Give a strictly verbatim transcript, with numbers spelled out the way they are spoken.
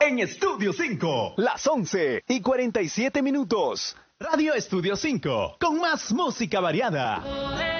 en Estudio cinco. Las once y cuarenta y siete minutos. Radio Estudio cinco, con más música variada.